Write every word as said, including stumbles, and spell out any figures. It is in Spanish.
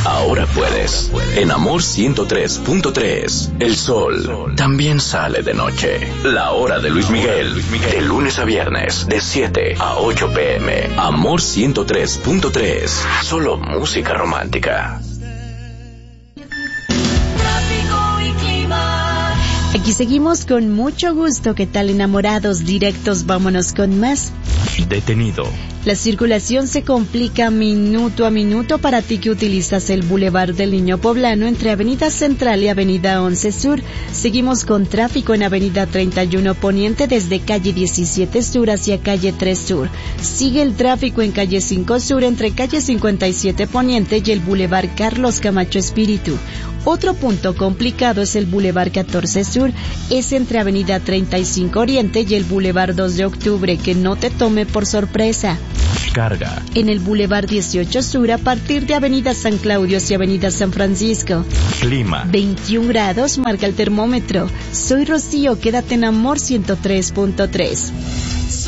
ahora puedes. En Amor ciento tres punto tres, el sol también sale de noche. La hora de Luis Miguel, de lunes a viernes, de siete a ocho pm. Amor ciento tres punto tres, solo música romántica. Aquí seguimos con mucho gusto. ¿Qué tal, enamorados? Directos, vámonos con más. Detenido. La circulación se complica minuto a minuto para ti que utilizas el Boulevard del Niño Poblano entre Avenida Central y Avenida once Sur. Seguimos con tráfico en Avenida treinta y uno Poniente desde calle diecisiete Sur hacia calle tres Sur. Sigue el tráfico en calle cinco Sur entre calle cincuenta y siete Poniente y el Boulevard Carlos Camacho Espíritu. Otro punto complicado es el Boulevard catorce Sur, es entre Avenida treinta y cinco Oriente y el Boulevard dos de Octubre, que no te tome por sorpresa. Carga. En el Boulevard dieciocho Sur a partir de Avenida San Claudio hacia Avenida San Francisco. Clima. veintiún grados marca el termómetro. Soy Rocío, quédate en Amor ciento tres punto tres.